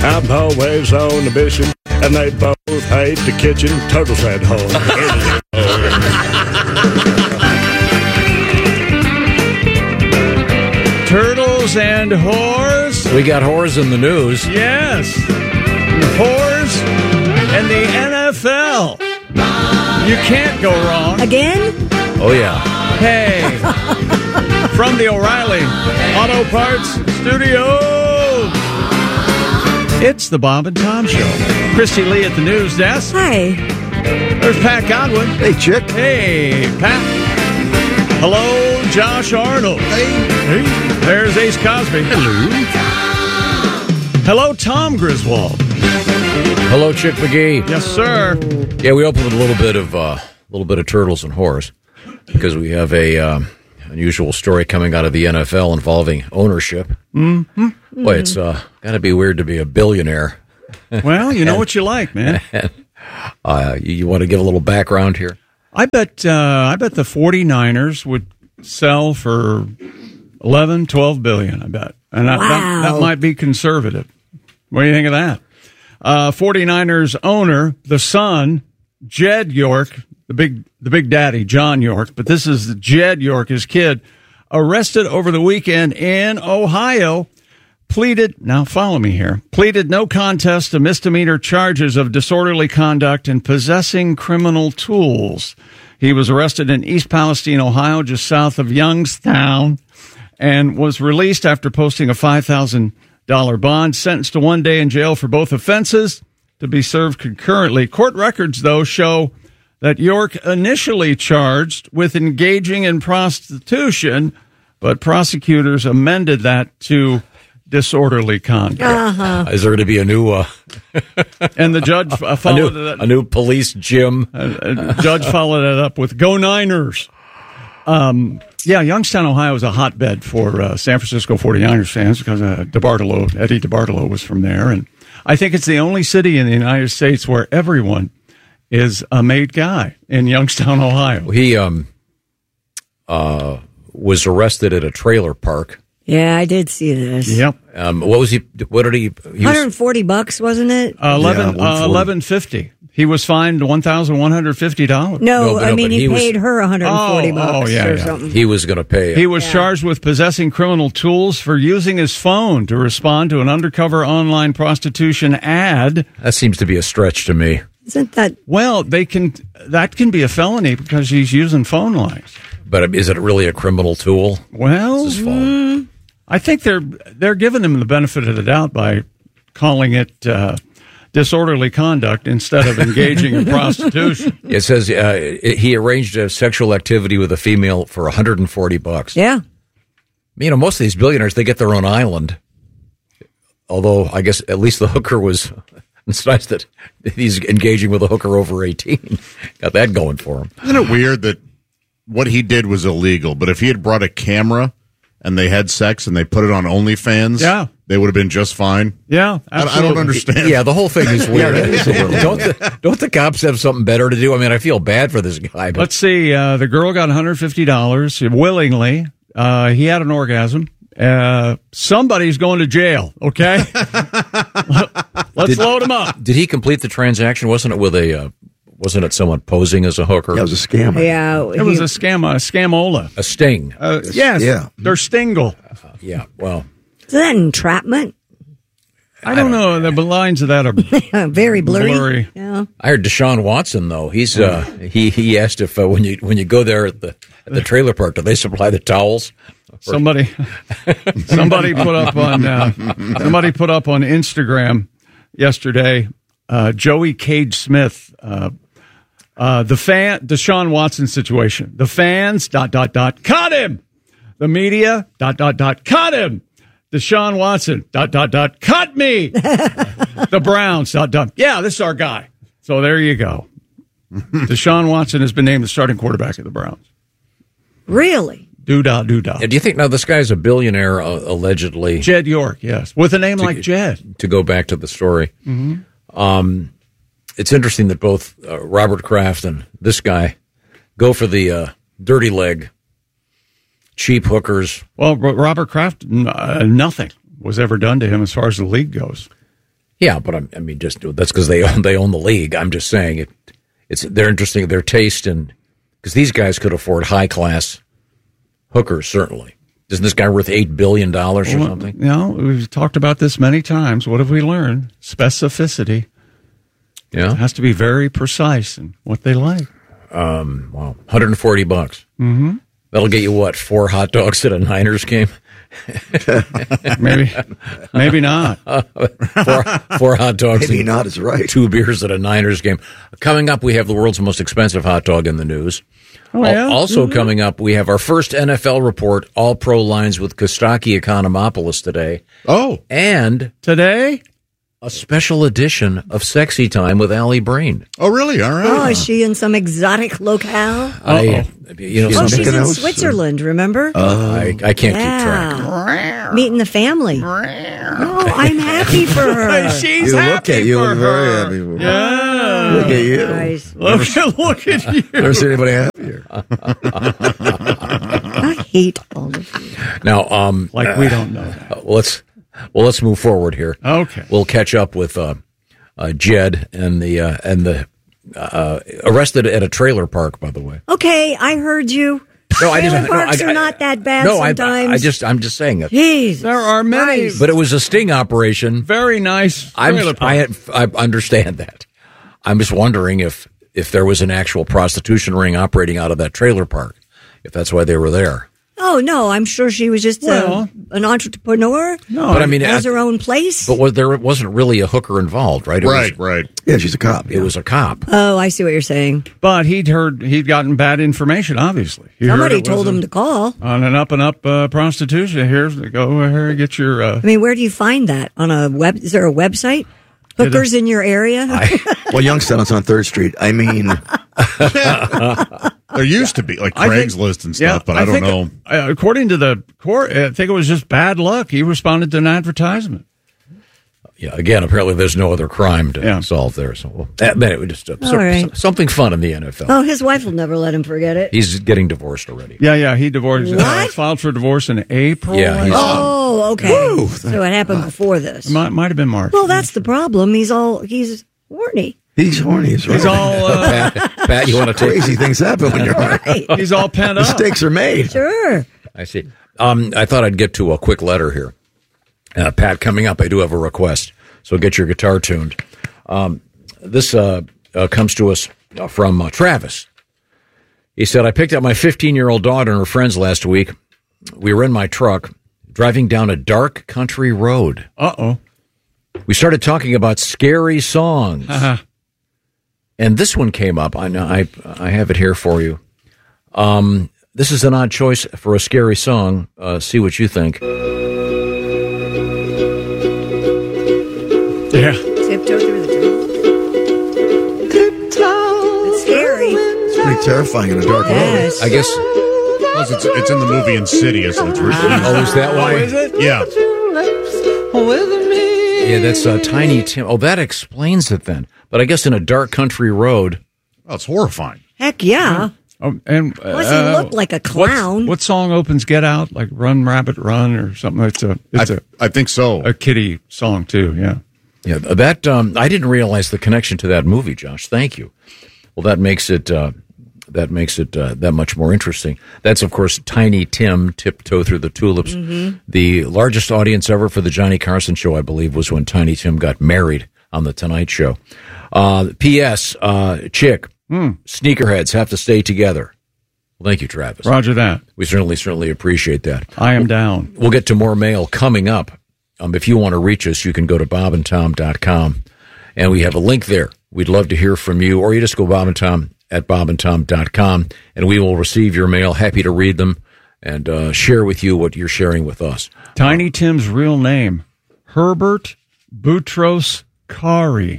I'm always on a mission, and they both hate the kitchen. Turtles at home. Turtles and whores. We got whores in the news. Yes. Whores and the NFL. You can't go wrong. Again? Oh, yeah. Hey. From the O'Reilly Auto Parts Studio. It's the Bob and Tom Show. Christy Lee at the news desk. Hi. There's Pat Godwin. Hey, Chick. Hey, Pat. Hello, Josh Arnold. Hey. There's Ace Cosby. Hello. Hello, Tom Griswold. Hello, Chick McGee. Yes, sir. Yeah, we opened with a little bit of turtles and whores because we have a unusual story coming out of the NFL involving ownership. Mm-hmm. Boy, it's got to be weird to be a billionaire. Well, you know what you like, man. You want to give a little background here? I bet the 49ers would sell for 11, 12 billion, I bet. And that might be conservative. What do you think of that? 49ers owner, the son, Jed York, the big daddy, John York, but this is Jed York, his kid, arrested over the weekend in Ohio, pleaded no contest to misdemeanor charges of disorderly conduct and possessing criminal tools. He was arrested in East Palestine, Ohio, just south of Youngstown, and was released after posting a $5,000 bond, sentenced to 1 day in jail for both offenses to be served concurrently. Court records, though, show that York initially charged with engaging in prostitution, but prosecutors amended that to disorderly conduct. Uh-huh. Is there going to be a new and the judge followed that. A new police gym? Judge followed that up with "Go Niners." Yeah, Youngstown, Ohio is a hotbed for San Francisco 49ers fans because Eddie DeBartolo was from there. And I think it's the only city in the United States where everyone is a made guy in Youngstown, Ohio. He was arrested at a trailer park. Yeah, I did see this. Yep. What was he? What did he? $140, wasn't it? $11.50. He was fined $1,150. No, I mean he paid her $140 or something. He was going to pay it. He was charged with possessing criminal tools for using his phone to respond to an undercover online prostitution ad. That seems to be a stretch to me. Isn't that? Well, that can be a felony because he's using phone lines. But is it really a criminal tool? Well, it's his phone. I think they're giving him the benefit of the doubt by calling it disorderly conduct instead of engaging in prostitution. It says he arranged a sexual activity with a female for $140. Yeah. You know, most of these billionaires, they get their own island. Although, I guess at least the hooker was... It's nice that he's engaging with a hooker over 18. Got that going for him. Isn't it weird that what he did was illegal, but if he had brought a camera and they had sex and they put it on OnlyFans, they would have been just fine? Yeah, I don't understand. Yeah, the whole thing is weird. Don't the cops have something better to do? I mean, I feel bad for this guy. But. Let's see. The girl got $150 willingly. He had an orgasm. Somebody's going to jail, okay? Let's load him up. Did he complete the transaction? Wasn't it someone posing as a hooker? Yeah, it was a scam. Yeah. It was a scamola. A sting. Yes. Yeah. They're stingle. Yeah, well. Is that entrapment? I don't know. The lines of that are very blurry. Yeah. I heard Deshaun Watson, though. He asked if when you go there at the trailer park, do they supply the towels? Somebody put up on Instagram yesterday. Joey Cage Smith, Deshaun Watson situation. The fans cut him. The media cut him. Deshaun Watson cut me. The Browns yeah, this is our guy. So there you go. Deshaun Watson has been named the starting quarterback of the Browns. Really? Doo-dah. Do you think now this guy's a billionaire, allegedly? Jed York, yes. With a name like Jed. To go back to the story. Mm-hmm. It's interesting that both Robert Kraft and this guy go for the dirty leg, cheap hookers. Well, Robert Kraft, nothing was ever done to him as far as the league goes. Yeah, but I mean, just that's because they own the league. I'm just saying they're interesting. Their taste because these guys could afford high class hookers. Certainly, isn't this guy worth $8 billion or something? We've talked about this many times. What have we learned? Specificity. Yeah, it has to be very precise in what they like. Wow, $140. Mm-hmm. That'll get you what? 4 hot dogs at a Niners game. Maybe not. 4 hot dogs. Maybe not is right. 2 beers at a Niners game. Coming up, we have the world's most expensive hot dog in the news. Oh, yeah? Also coming up, we have our first NFL report, All Pro Lines with Kostaki Economopoulos today. Oh. And today, a special edition of Sexy Time with Allie Brain. Oh, really? All right. Oh, is she in some exotic locale? She's in Switzerland, remember? I can't keep track. Meeting the family. Oh, I'm happy for her. She's happy You for look her. very happy for her. Yeah. Look at you. Nice. Look at you. Never seen anybody happier. I hate all of you. Now, like we don't know that. Let's move forward here. Okay. We'll catch up with Jed and the arrested at a trailer park, by the way. Okay, I heard you. No, trailer parks are not that bad sometimes. I'm just saying it. Jesus. There are many. Christ. But it was a sting operation. Very nice trailer park. I understand that. I'm just wondering if there was an actual prostitution ring operating out of that trailer park, if that's why they were there. Oh, no, I'm sure she was just an entrepreneur. No, but I mean, has her own place. But there wasn't really a hooker involved, right? Right. Yeah, she's a cop. It was a cop. Oh, I see what you're saying. But he'd gotten bad information, obviously. Somebody told him to call. On an up-and-up prostitution. Go here, get your... I mean, where do you find that? On a web? Is there a website? Hookers in your area? Well, Youngstown's on 3rd Street. I mean... There used to be, like Craigslist and stuff, but I don't know. According to the court, I think it was just bad luck. He responded to an advertisement. Yeah, again, apparently there's no other crime to solve there. So, it was just something fun in the NFL. Oh, his wife will never let him forget it. He's getting divorced already. Yeah, he divorced. Filed for divorce in April. Yeah. Okay. Woo, so it happened before this. Might have been March. Well, that's the problem. He's horny. He's horny. He's all... Pat, you want to take... Crazy things happen when you're horny. He's all pent up. Mistakes are made. Sure. I see. I thought I'd get to a quick letter here. Pat, coming up, I do have a request, so get your guitar tuned. This comes to us from Travis. He said, I picked up my 15-year-old daughter and her friends last week. We were in my truck, driving down a dark country road. Uh-oh. We started talking about scary songs. Uh-huh. And this one came up. I have it here for you. This is an odd choice for a scary song. See what you think. Yeah. Tiptoe through the trees. It's scary. It's pretty terrifying in a dark road. I guess. Plus, it's in the movie Insidious. So it's Oh, is that why? Is it? Yeah. Yeah, that's Tiny Tim. Oh, that explains it then. But I guess in a dark country road. Oh, it's horrifying. Heck yeah. Oh, and Plus, he looked like a clown. What song opens Get Out? Like Run, Rabbit, Run or something? I think so. A kiddie song, too, yeah. Yeah, that I didn't realize the connection to that movie, Josh. Thank you. Well, that makes it that much more interesting. That's, of course, Tiny Tim, Tiptoe Through the Tulips. Mm-hmm. The largest audience ever for the Johnny Carson show, I believe, was when Tiny Tim got married on The Tonight Show. P.S. Chick, sneakerheads have to stay together. Well, thank you, Travis. Roger that. We certainly appreciate that. I am down. We'll get to more mail coming up. If you want to reach us, you can go to bobandtom.com, and we have a link there. We'd love to hear from you, or you just go bobandtom at bobandtom.com, and we will receive your mail. Happy to read them and share with you what you're sharing with us. Tiny Tim's real name, Herbert Boutros Khoury,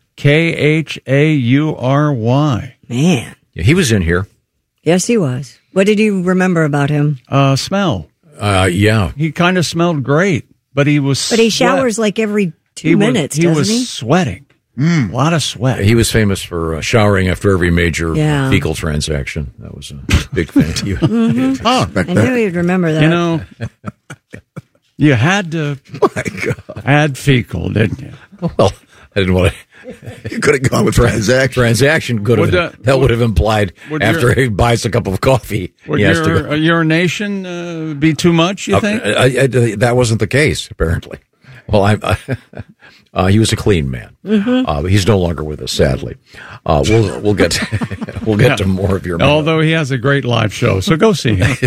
Khaury. Man. Yeah, he was in here. Yes, he was. What did you remember about him? Smell. Yeah. He kind of smelled great, but he was But he showers like every 2 minutes, doesn't he? He was sweating. A lot of sweat. He was famous for showering after every major fecal transaction. That was a big thing to you. Mm-hmm. I knew you'd remember that. You know, you had to add fecal, didn't you? Well, I didn't want to. You could have gone with transaction. That would have implied after he buys a cup of coffee. Would urination be too much, you think? That wasn't the case, apparently. Well, he was a clean man. Mm-hmm. He's no longer with us, sadly. We'll get to more of your mail. Although he has a great live show, so go see him.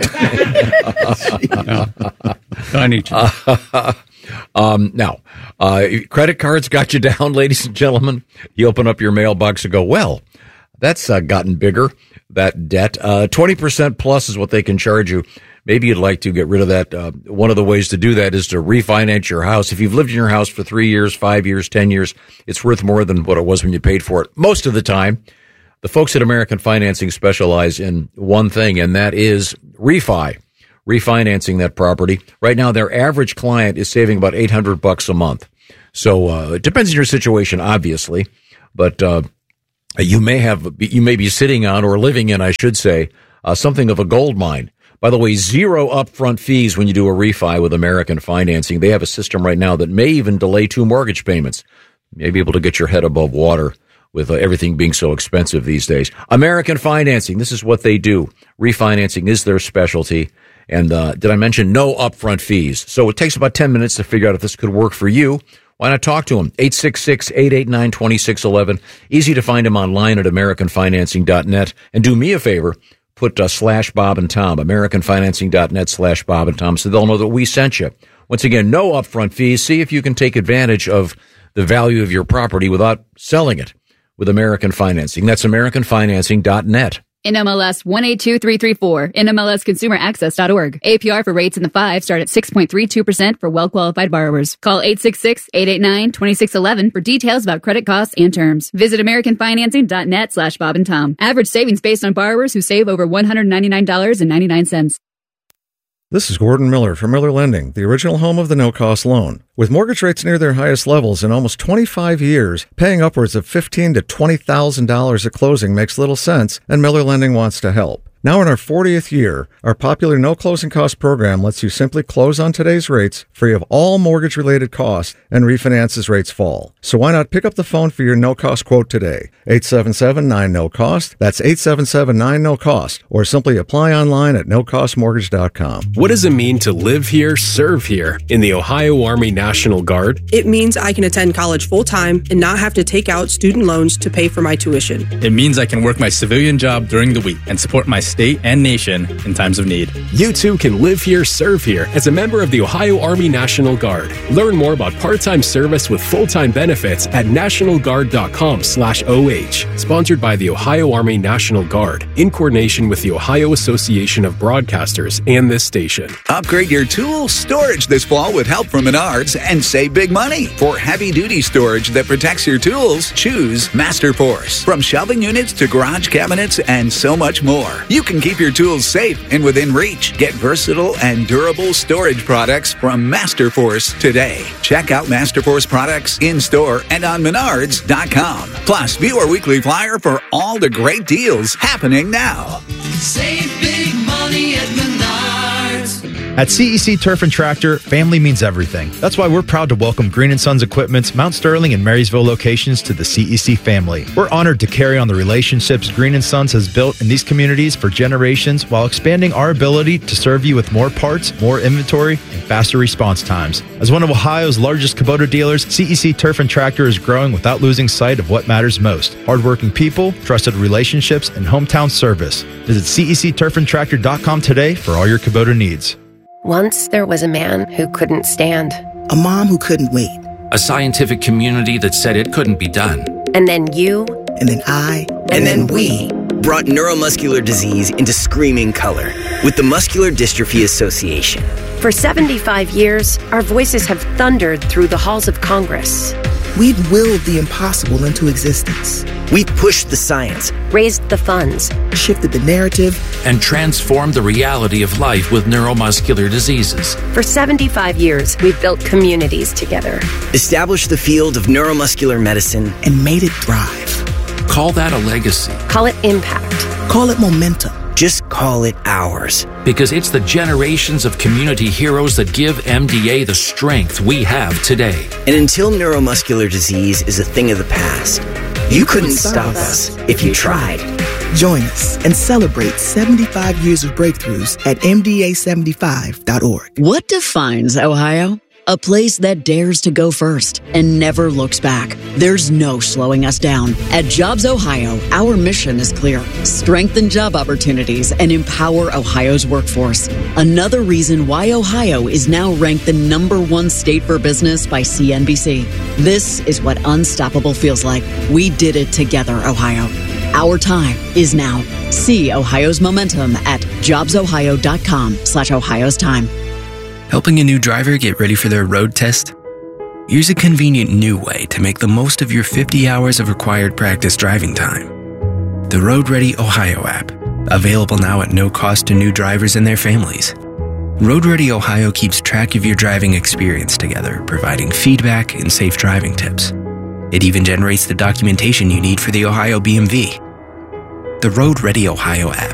I need to. Now, credit cards got you down, ladies and gentlemen. You open up your mailbox and go, well, that's gotten bigger, that debt. 20% plus is what they can charge you. Maybe you'd like to get rid of that. One of the ways to do that is to refinance your house. If you've lived in your house for 3 years, 5 years, 10 years, it's worth more than what it was when you paid for it. Most of the time, the folks at American Financing specialize in one thing, and that is refinancing that property. Right now, their average client is saving about $800 a month. So it depends on your situation, obviously, but you may be sitting on or living in, I should say, something of a gold mine. By the way, 0 upfront fees when you do a refi with American Financing. They have a system right now that may even delay 2 mortgage payments. You may be able to get your head above water with everything being so expensive these days. American Financing, this is what they do. Refinancing is their specialty. And did I mention no upfront fees? So it takes about 10 minutes to figure out if this could work for you. Why not talk to them? 866-889-2611. Easy to find them online at AmericanFinancing.net. And do me a favor. Put /Bob and Tom, AmericanFinancing.net /Bob and Tom, so they'll know that we sent you. Once again, no upfront fees. See if you can take advantage of the value of your property without selling it with American Financing. That's AmericanFinancing.net. NMLS 182334, NMLSConsumerAccess.org. APR for rates in the 5 start at 6.32% for well-qualified borrowers. Call 866-889-2611 for details about credit costs and terms. Visit AmericanFinancing.net /Bob and Tom. Average savings based on borrowers who save over $199.99. This is Gordon Miller from Miller Lending, the original home of the no-cost loan. With mortgage rates near their highest levels in almost 25 years, paying upwards of $15,000 to $20,000 at closing makes little sense, and Miller Lending wants to help. Now in our 40th year, our popular no closing cost program lets you simply close on today's rates, free of all mortgage-related costs, and refinance as rates fall. So why not pick up the phone for your no-cost quote today? 877-9-NO-COST. That's 877-9-NO-COST. Or simply apply online at nocostmortgage.com. What does it mean to live here, serve here in the Ohio Army National Guard? It means I can attend college full-time and not have to take out student loans to pay for my tuition. It means I can work my civilian job during the week and support my state and nation in times of need. You too can live here, serve here as a member of the Ohio Army National Guard. Learn more about part-time service with full-time benefits at nationalguard.com/OH. Sponsored by the Ohio Army National Guard in coordination with the Ohio Association of Broadcasters and this station. Upgrade your tool storage this fall with help from Menards and save big money. For heavy-duty storage that protects your tools, choose Masterforce. From shelving units to garage cabinets and so much more. You can keep your tools safe and within reach. Get versatile and durable storage products from Masterforce today. Check out Masterforce products in-store and on Menards.com. Plus, view our weekly flyer for all the great deals happening now. Save big money at Menards. At CEC Turf and Tractor, family means everything. That's why we're proud to welcome Green & Sons Equipment's Mount Sterling and Marysville locations to the CEC family. We're honored to carry on the relationships Green & Sons has built in these communities for generations while expanding our ability to serve you with more parts, more inventory, and faster response times. As one of Ohio's largest Kubota dealers, CEC Turf and Tractor is growing without losing sight of what matters most. Hardworking people, trusted relationships, and hometown service. Visit CECTurfandTractor.com today for all your Kubota needs. Once there was a man who couldn't stand. A mom who couldn't wait. A scientific community that said it couldn't be done. And then you. And then I. And then we. Brought neuromuscular disease into screaming color with the Muscular Dystrophy Association. For 75 years, our voices have thundered through the halls of Congress. We've willed the impossible into existence. We've pushed the science, raised the funds, shifted the narrative, and transformed the reality of life with neuromuscular diseases. For 75 years, we've built communities together. Established the field of neuromuscular medicine, and made it thrive. Call that a legacy. Call it impact. Call it momentum. Just call it ours. Because it's the generations of community heroes that give MDA the strength we have today. And until neuromuscular disease is a thing of the past, you couldn't stop us if you tried. Join us and celebrate 75 years of breakthroughs at MDA75.org. What defines Ohio? A place that dares to go first and never looks back. There's no slowing us down. At Jobs Ohio, our mission is clear. Strengthen job opportunities and empower Ohio's workforce. Another reason why Ohio is now ranked the #1 state for business by CNBC. This is what unstoppable feels like. We did it together, Ohio. Our time is now. See Ohio's momentum at jobsohio.com/Ohio's time. Helping a new driver get ready for their road test? Here's a convenient new way to make the most of your 50 hours of required practice driving time. The Road Ready Ohio app, available now at no cost to new drivers and their families. Road Ready Ohio keeps track of your driving experience together, providing feedback and safe driving tips. It even generates the documentation you need for the Ohio BMV. The Road Ready Ohio app